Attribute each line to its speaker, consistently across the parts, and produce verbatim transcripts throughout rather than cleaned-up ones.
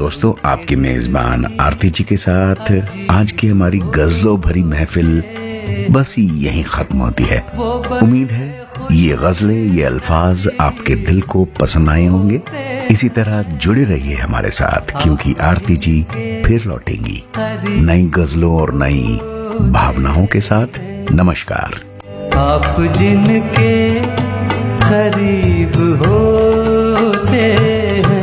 Speaker 1: दोस्तों, आपकी मेजबान आरती जी के साथ आज की हमारी गजलों भरी महफिल बस यहीं खत्म होती है। उम्मीद है ये गजलें, ये अल्फाज आपके दिल को पसंद आए होंगे। इसी तरह जुड़े रहिए हमारे साथ, क्योंकि आरती जी फिर लौटेंगी नई गजलों और नई भावनाओं के साथ। नमस्कार।
Speaker 2: आप जिनके करीब होते हैं।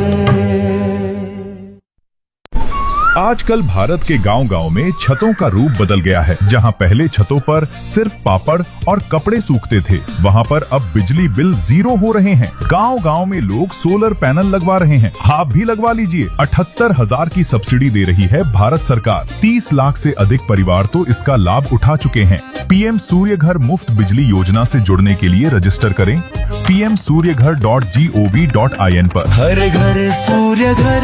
Speaker 3: आजकल भारत के गांव-गांव में छतों का रूप बदल गया है। जहां पहले छतों पर सिर्फ पापड़ और कपड़े सूखते थे, वहां पर अब बिजली बिल जीरो हो रहे हैं। गांव-गांव में लोग सोलर पैनल लगवा रहे हैं। आप भी लगवा लीजिए। अठहत्तर हजार की सब्सिडी दे रही है भारत सरकार। तीस लाख से अधिक परिवार तो इसका लाभ उठा चुके हैं। पीएम सूर्य घर मुफ्त बिजली योजना से जुड़ने के लिए रजिस्टर करें पी एम सूर्य घर dot G O V dot I N पर।
Speaker 2: हर घर सूर्य घर।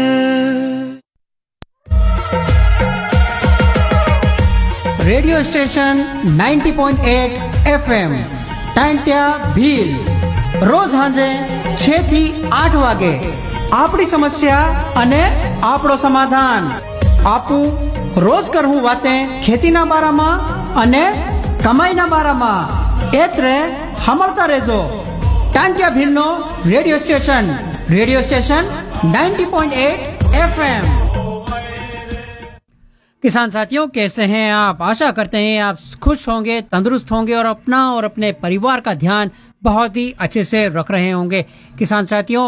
Speaker 4: रेडियो स्टेशन नव्वद पॉइंट आठ एफएम टांट्या भील रोज સાંજે છ થી આઠ વાગે આપણી સમસ્યા અને આપણો સમાધાન આપું રોજ કરવું વાતે ખેતીના બારામાં અને કમાઈના બારામાં એત્રે સાંભળતા રહેજો Tantya भीलનો radio station radio station नव्वद पॉइंट आठ एफएम। किसान साथियों, कैसे हैं आप? आशा करते हैं आप खुश होंगे, तंदुरुस्त होंगे और अपना और अपने परिवार का ध्यान बहुत ही अच्छे से रख रहे होंगे। किसान साथियों,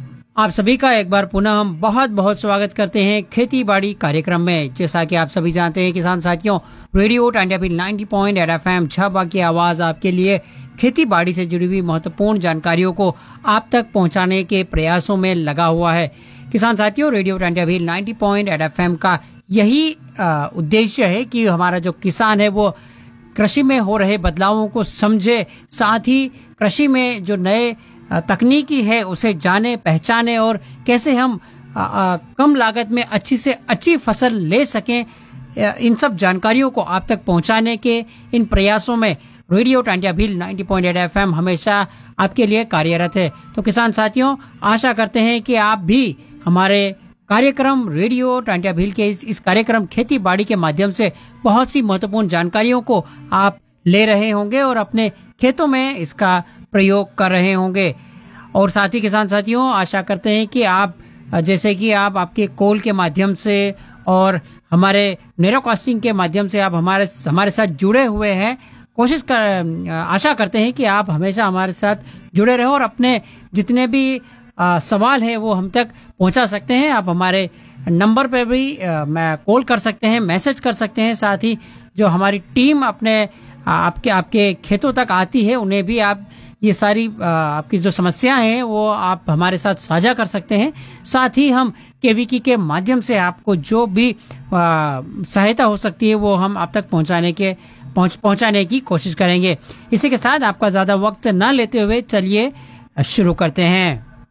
Speaker 4: आप सभी का एक बार पुनः हम बहुत बहुत स्वागत करते हैं खेती बाड़ी कार्यक्रम में। जैसा कि आप सभी जानते हैं किसान साथियों, रेडियो टांट्या भील नव्वद पॉइंट आठ एफएम छबा की आवाज आपके लिए खेती बाड़ी से जुड़ी हुई महत्वपूर्ण जानकारियों को आप तक पहुंचाने के प्रयासों में लगा हुआ है। किसान साथियों, रेडियो टांट्या भील नव्वद पॉइंट आठ एफएम का यही उद्देश्य है कि हमारा जो किसान है वो कृषि में हो रहे बदलावों को समझे, साथ ही कृषि में जो नए तकनीकी है उसे जाने, पहचाने और कैसे हम आ, आ, कम लागत में अच्छी से अच्छी फसल ले सकें। इन सब जानकारियों को आप तक पहुंचाने के इन प्रयासों में रेडियो टांट्या भील नव्वद पॉइंट आठ एफएम हमेशा आपके लिए कार्यरत है। तो किसान साथियों, आशा करते हैं कि आप भी हमारे कार्यक्रम रेडियो टांट्या भील के इस, इस कार्यक्रम खेती बाड़ी के माध्यम से बहुत सी महत्वपूर्ण जानकारियों को आप ले रहे होंगे और अपने खेतों में इसका प्रयोग कर रहे होंगे। और साथ ही किसान साथियों, आशा करते हैं कि आप जैसे कि आप आपके कॉल के माध्यम से और हमारे नेरोकास्टिंग के माध्यम से आप हमारे हमारे साथ जुड़े हुए हैं। कोशिश कर आशा करते हैं कि आप हमेशा हमारे साथ जुड़े रहो और अपने जितने भी आ, सवाल है वो हम तक पहुंचा सकते हैं। आप हमारे नंबर पे भी आ, मैं कॉल कर सकते हैं, मैसेज कर सकते हैं। साथ ही जो हमारी टीम अपने आ, आपके आपके खेतों तक आती है उन्हें भी आप ये सारी आ, आपकी जो समस्याएं हैं वो आप हमारे साथ साझा कर सकते हैं। साथ ही हम केवीकी के माध्यम से आपको जो भी आ, सहायता हो सकती है वो हम आप तक पहुंचाने के पहुंच पहुंचाने की कोशिश करेंगे। इसी के साथ आपका ज्यादा वक्त न लेते हुए चलिए शुरू करते हैं।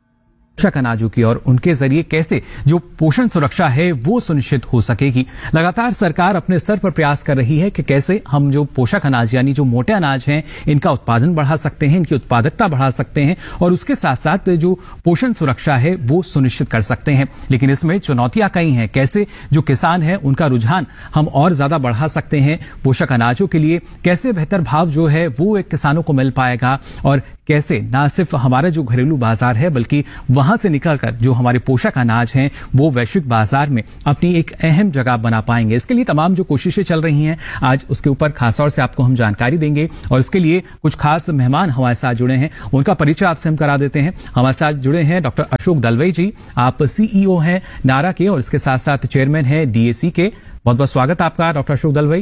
Speaker 5: पोषक अनाजों की और उनके जरिए कैसे जो पोषण सुरक्षा है वो सुनिश्चित हो सकेगी। लगातार सरकार अपने स्तर पर प्रयास कर रही है कि कैसे हम जो पोषक अनाज यानी जो मोटे अनाज हैं इनका उत्पादन बढ़ा सकते हैं, इनकी उत्पादकता बढ़ा सकते हैं और उसके साथ साथ जो पोषण सुरक्षा है वो सुनिश्चित कर सकते हैं। लेकिन इसमें चुनौतियां कई हैं। कैसे जो किसान है उनका रुझान हम और ज्यादा बढ़ा सकते हैं पोषक अनाजों के लिए, कैसे बेहतर भाव जो है वो एक किसानों को मिल पाएगा और कैसे ना सिर्फ हमारा जो घरेलू बाजार है बल्कि वहां से निकलकर जो हमारे पोषक अनाज हैं वो वैश्विक बाजार में अपनी एक अहम जगह बना पाएंगे। इसके लिए तमाम जो कोशिशें चल रही हैं आज उसके ऊपर खासतौर से आपको हम जानकारी देंगे और इसके लिए कुछ खास मेहमान हमारे साथ जुड़े हैं। उनका परिचय आपसे हम करा देते हैं। हमारे साथ जुड़े हैं डॉक्टर अशोक दलवई जी। आप सीईओ हैं नारा के और इसके साथ साथ चेयरमैन हैं डीएसी के। बहुत बहुत स्वागत आपका डॉक्टर अशोक दलवई।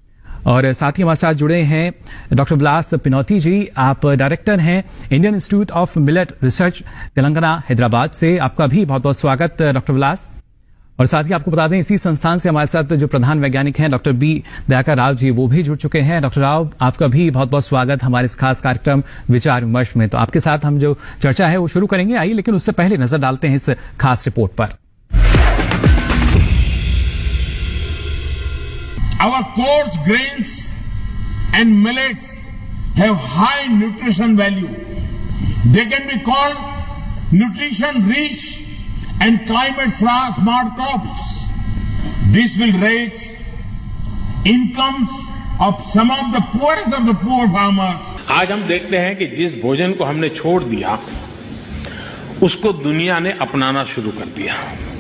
Speaker 5: और साथ ही हमारे साथ जुड़े हैं डॉक्टर विलास पिनौती जी। आप डायरेक्टर हैं Indian institute of millet research Telangana Hyderabad से। आपका भी बहुत बहुत स्वागत डॉक्टर विलास। और साथ ही आपको बता दें इसी संस्थान से हमारे साथ जो प्रधान वैज्ञानिक हैं डॉक्टर बी दयाकर राव जी वो भी जुड़ चुके हैं। डॉक्टर राव, आपका भी बहुत बहुत स्वागत हमारे इस खास कार्यक्रम विचार विमर्श में। तो आपके साथ हम जो चर्चा है वो शुरू करेंगे। आइए लेकिन उससे पहले नजर डालते हैं इस खास रिपोर्ट पर।
Speaker 6: Our coarse grains and millets have high nutrition value. They can be called nutrition rich and climate smart crops. This will raise incomes of some of the poorest of the poor farmers.
Speaker 7: आज हम देखते हैं कि जिस भोजन को हमने छोड़ दिया उसको दुनिया ने अपनाना शुरू कर दिया।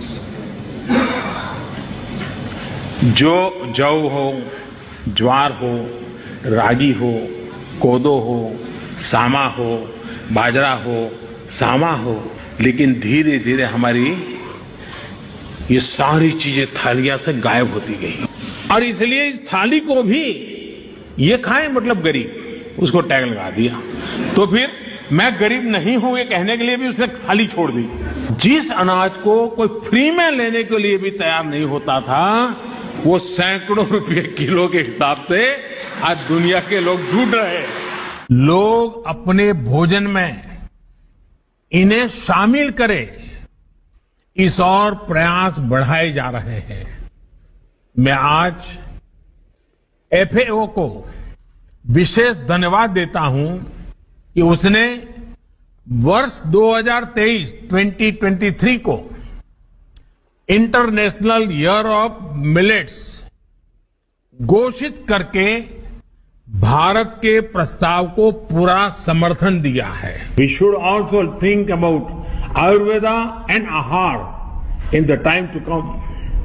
Speaker 7: जो जौ हो, ज्वार हो, रागी हो, कोदो हो, सामा हो, बाजरा हो, सामा हो, लेकिन धीरे धीरे हमारी ये सारी चीजें थालियां से गायब होती गई और इसलिए इस थाली को भी ये खाए मतलब गरीब, उसको टैग लगा दिया। तो फिर मैं गरीब नहीं हूं ये कहने के लिए भी उसने थाली छोड़ दी। जिस अनाज को कोई फ्री में लेने के लिए भी तैयार नहीं होता था वो सैकड़ों रुपए किलो के हिसाब से आज दुनिया के लोग ढूंढ रहे हैं।
Speaker 6: लोग अपने भोजन में इन्हें शामिल करें, इस और प्रयास बढ़ाए जा रहे हैं। मैं आज एफएओ को विशेष धन्यवाद देता हूं कि उसने वर्ष दो हज़ार तेईस दो हज़ार तेईस को इंटरनेशनल ईयर ऑफ मिलेट्स घोषित करके भारत के प्रस्ताव को पूरा समर्थन दिया है। We should also think about Ayurveda and आहार in the time to come.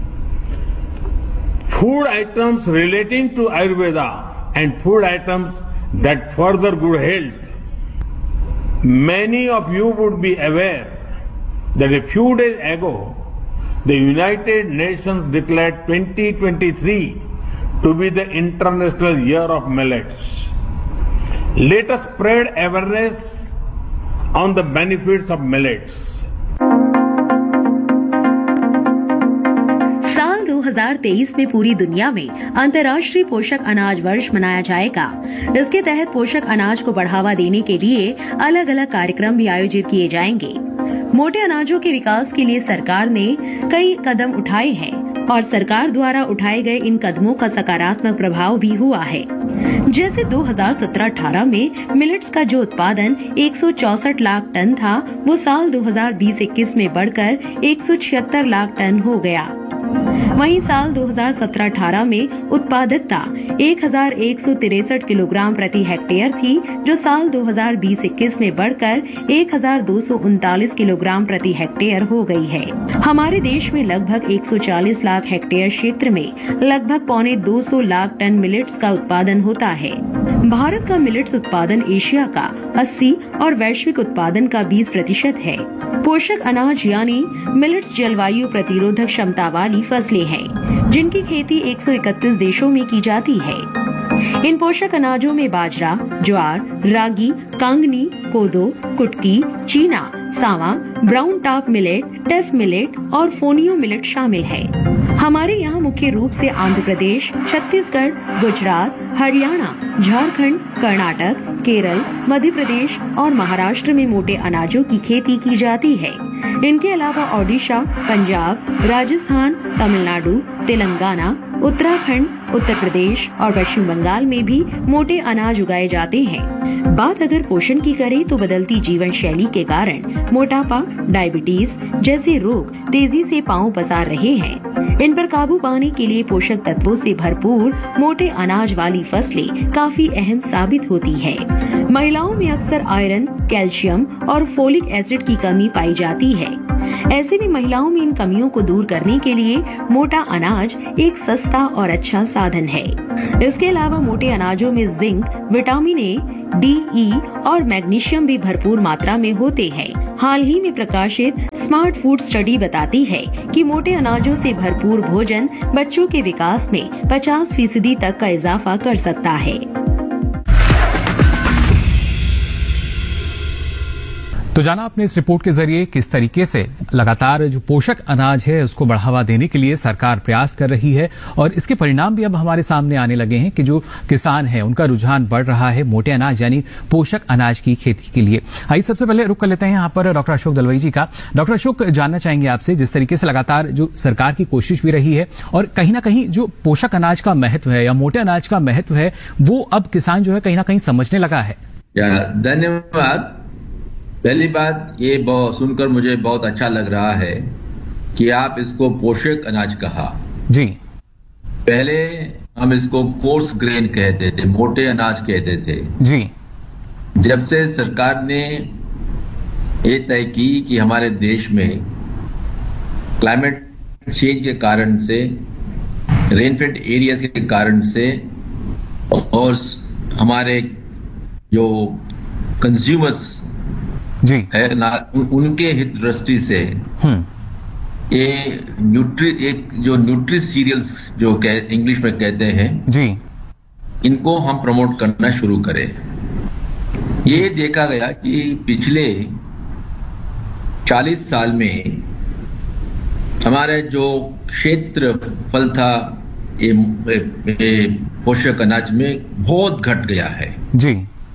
Speaker 6: Food items relating to Ayurveda and food items that further good health. Many of you would be aware that a few days ago, the United Nations declared twenty twenty-three to be the International Year of Millets. Let us spread awareness on the benefits of millets.
Speaker 8: दो हज़ार तेईस में पूरी दुनिया में अंतर्राष्ट्रीय पोषक अनाज वर्ष मनाया जाएगा। इसके तहत पोषक अनाज को बढ़ावा देने के लिए अलग अलग कार्यक्रम भी आयोजित किए जाएंगे। मोटे अनाजों के विकास के लिए सरकार ने कई कदम उठाए हैं और सरकार द्वारा उठाए गए इन कदमों का सकारात्मक प्रभाव भी हुआ है। जैसे दो हज़ार सत्रह अठारह में मिलेट्स का जो उत्पादन एक सौ चौसठ लाख टन था, वो साल दो हज़ार बीस इक्कीस में बढ़कर एक सौ छिहत्तर लाख टन हो गया। वहीं साल दो हज़ार सत्रह अठारह में उत्पादकता एक हज़ार एक सौ तिरसठ किलोग्राम प्रति हेक्टेयर थी, जो साल दो हज़ार बीस इक्कीस में बढ़कर एक हज़ार दो सौ उनतालीस किलोग्राम प्रति हेक्टेयर हो गई है। हमारे देश में लगभग एक सौ चालीस लाख हेक्टेयर क्षेत्र में लगभग पौने दो सौ लाख टन मिलेट्स का उत्पादन होता है। भारत का मिलेट्स उत्पादन एशिया का अस्सी और वैश्विक उत्पादन का बीस प्रतिशत है। पोषक अनाज यानी मिलेट्स जलवायु प्रतिरोधक क्षमता वाली फसलें हैं, जिनकी खेती एक सौ इकतीस देशों में की जाती है। इन पोषक अनाजों में बाजरा, ज्वार, रागी, कांगनी, कोदो, कुटकी, चीना, सावा, ब्राउन टॉप मिलेट, टेफ मिलेट और फोनियो मिलेट शामिल है। हमारे यहाँ मुख्य रूप से आंध्र प्रदेश, छत्तीसगढ़, गुजरात, हरियाणा, झारखंड, कर्नाटक, केरल, मध्य प्रदेश और महाराष्ट्र में मोटे अनाजों की खेती की जाती है। इनके अलावा ओडिशा, पंजाब, राजस्थान, तमिलनाडु, तेलंगाना, उत्तराखंड, उत्तर प्रदेश और पश्चिम बंगाल में भी मोटे अनाज उगाए जाते हैं। बात अगर पोषण की करें तो बदलती जीवन शैली के कारण मोटापा, डायबिटीज जैसे रोग तेजी से पांव पसार रहे हैं। इन पर काबू पाने के लिए पोषक तत्वों से भरपूर मोटे अनाज वाली फसलें काफी अहम साबित होती है। महिलाओं में अक्सर आयरन, कैल्शियम और फोलिक एसिड की कमी पाई जाती है। ऐसे में महिलाओं में इन कमियों को दूर करने के लिए मोटा अनाज एक सस्ता और अच्छा साधन है। इसके अलावा मोटे अनाजों में जिंक, विटामिन ए, डी, ई और मैग्नीशियम भी भरपूर मात्रा में होते हैं। हाल ही में प्रकाशित स्मार्ट फूड स्टडी बताती है कि मोटे अनाजों से भरपूर भोजन बच्चों के विकास में पचास फीसदी तक का इजाफा कर सकता है।
Speaker 5: तो जाना आपने इस रिपोर्ट के जरिए किस तरीके से लगातार जो पोषक अनाज है उसको बढ़ावा देने के लिए सरकार प्रयास कर रही है और इसके परिणाम भी अब हमारे सामने आने लगे हैं कि जो किसान है उनका रुझान बढ़ रहा है मोटे अनाज यानी पोषक अनाज की खेती के लिए। आइए सबसे पहले रुक कर लेते हैं यहाँ पर डॉक्टर अशोक दलवई जी का। डॉक्टर अशोक, जानना चाहेंगे आपसे जिस तरीके से लगातार जो सरकार की कोशिश भी रही है और कहीं ना कहीं जो पोषक अनाज का महत्व है या मोटे अनाज का महत्व है वो अब किसान जो है कहीं ना कहीं समझने लगा है।
Speaker 9: धन्यवाद। पहली बात ये बहुत सुनकर मुझे बहुत अच्छा लग रहा है कि आप इसको पोषक अनाज कहा।
Speaker 5: जी।
Speaker 9: पहले हम इसको कोर्स ग्रेन कहते थे, मोटे अनाज कहते थे।
Speaker 5: जी।
Speaker 9: जब से सरकार ने ये तय की कि हमारे देश में क्लाइमेट चेंज के कारण से, रेनफेड एरियाज के कारण से और हमारे जो कंज्यूमर्स
Speaker 5: जी
Speaker 9: है ना, उनके हित दृष्टि से ये न्यूट्री एक जो न्यूट्री सीरियल्स जो कह, इंग्लिश में कहते हैं
Speaker 5: जी,
Speaker 9: इनको हम प्रमोट करना शुरू करें। ये देखा गया कि पिछले चालीस साल में हमारे जो क्षेत्रफल था ये, ये पोषक अनाज में बहुत घट गया है।
Speaker 5: जी।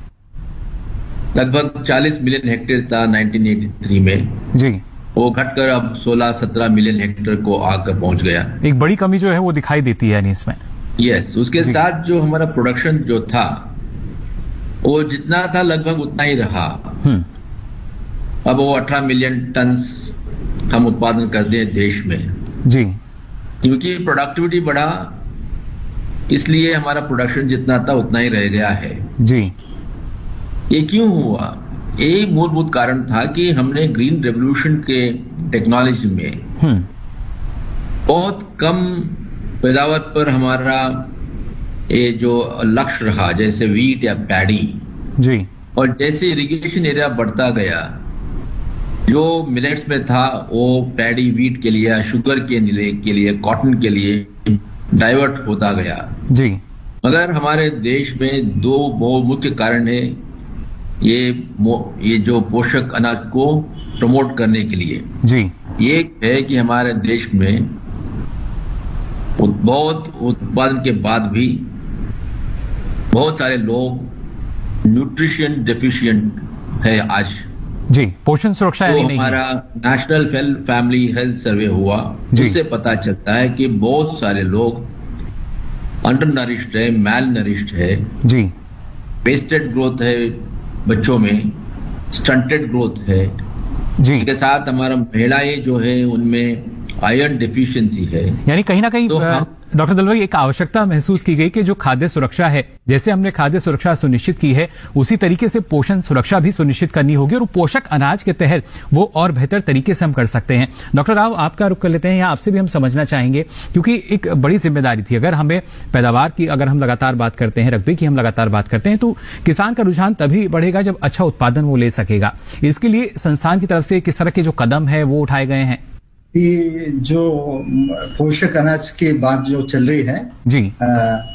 Speaker 9: लगभग चालीस मिलियन हेक्टेयर था उन्नीस सौ तिरासी में।
Speaker 5: जी।
Speaker 9: वो घटकर अब सोलह सत्रह मिलियन हेक्टेयर को आकर पहुंच गया।
Speaker 5: एक बड़ी कमी जो है वो दिखाई देती है यानी इसमें।
Speaker 9: यस, उसके साथ जो हमारा प्रोडक्शन जो था वो जितना था लगभग उतना ही रहा। अब वो अठारह मिलियन टन हम उत्पादन करते हैं देश में।
Speaker 5: जी।
Speaker 9: क्योंकि प्रोडक्टिविटी बढ़ा इसलिए हमारा प्रोडक्शन जितना था उतना ही रह गया है।
Speaker 5: जी।
Speaker 9: ये क्यों हुआ? यही मूलभूत कारण था कि हमने ग्रीन रेवोल्यूशन के टेक्नोलॉजी में बहुत कम पैदावार पर हमारा ये जो लक्ष्य रहा, जैसे वीट या पैडी।
Speaker 5: जी।
Speaker 9: और जैसे इरिगेशन एरिया बढ़ता गया, जो मिलेट्स में था वो पैडी वीट के लिए, शुगर के लिए, के लिए कॉटन के लिए डाइवर्ट होता गया।
Speaker 5: जी।
Speaker 9: मगर हमारे देश में दो बहुत मुख्य कारण है ये ये जो पोषक अनाज को प्रमोट करने के लिए।
Speaker 5: जी।
Speaker 9: एक है कि हमारे देश में बहुत उत्पादन के बाद भी बहुत सारे लोग न्यूट्रिशन डेफिशिएंट है आज।
Speaker 5: जी। पोषण सुरक्षा
Speaker 9: तो
Speaker 5: यानी नहीं।
Speaker 9: हमारा नेशनल फैमिली हेल्थ सर्वे हुआ, जिससे पता चलता है कि बहुत सारे लोग अंडर नरिश्ड है, मैल नरिश्ड है।
Speaker 5: जी।
Speaker 9: वेस्टेड ग्रोथ है बच्चों में, स्टंटेड ग्रोथ है।
Speaker 5: जी।
Speaker 9: इसके साथ हमारा महिलाएं जो है उनमें आयरन डेफिशिएंसी है।
Speaker 5: यानी कहीं ना कहीं
Speaker 9: तो
Speaker 5: डॉक्टर दलवाई एक आवश्यकता महसूस की गई कि जो खाद्य सुरक्षा है, जैसे हमने खाद्य सुरक्षा सुनिश्चित की है उसी तरीके से पोषण सुरक्षा भी सुनिश्चित करनी होगी और पोषक अनाज के तहत वो और बेहतर तरीके से हम कर सकते हैं। डॉक्टर राव, आपका रुख कर लेते हैं। यहाँ आपसे भी हम समझना चाहेंगे क्योंकि एक बड़ी जिम्मेदारी थी। अगर हमें पैदावार की अगर हम लगातार बात करते हैं, रकबे की हम लगातार बात करते हैं, तो किसान का रुझान तभी बढ़ेगा जब अच्छा उत्पादन वो ले सकेगा। इसके लिए संस्थान की तरफ से किस तरह के जो कदम है वो उठाए गए हैं?
Speaker 10: कि जो पोषक अनाज की बात जो चल रही है
Speaker 5: जी,
Speaker 10: आ,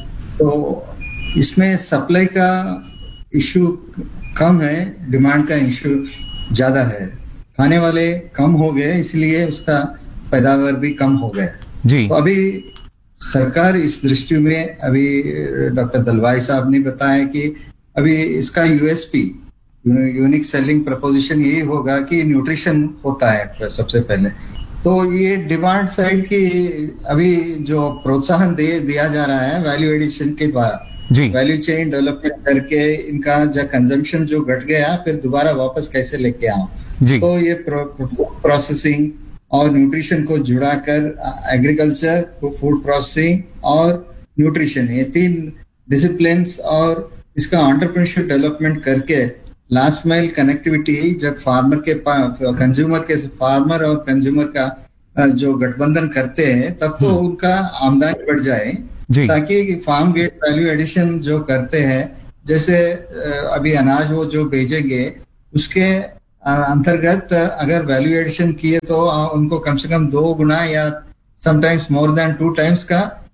Speaker 10: तो इसमें सप्लाई का इशू कम है, डिमांड का इशू ज्यादा है। खाने वाले कम हो गए इसलिए उसका पैदावार भी कम हो गया।
Speaker 5: जी।
Speaker 10: तो अभी सरकार इस दृष्टि में, अभी डॉक्टर दलवाई साहब ने बताया कि अभी इसका यूएसपी, यूनिक सेलिंग प्रपोजिशन यही होगा कि न्यूट्रिशन होता है सबसे पहले। तो ये डिमांड साइड की अभी जो प्रोत्साहन दे दिया जा रहा है वैल्यू एडिशन के द्वारा, वैल्यू चेन डेवलपमेंट करके इनका जो कंजम्पशन जो घट गया फिर दोबारा वापस कैसे लेके आओ। तो ये प्रोसेसिंग और न्यूट्रिशन को जुड़ाकर एग्रीकल्चर, फूड प्रोसेसिंग और न्यूट्रिशन, ये तीन डिसिप्लिन्स और इसका एंटरप्रेन्योरशिप डेवलपमेंट करके लास्ट माइल कनेक्टिविटी, जब फार्मर के कंज्यूमर के फार्मर और कंज्यूमर का जो गठबंधन करते हैं तब तो उनका आमदनी बढ़ जाए, ताकि फार्म गेट वैल्यू एडिशन जो करते हैं, जैसे अभी अनाज वो जो भेजेंगे उसके अंतर्गत अगर वैल्यू एडिशन किए तो उनको कम से कम दो गुना या sometimes more than two times का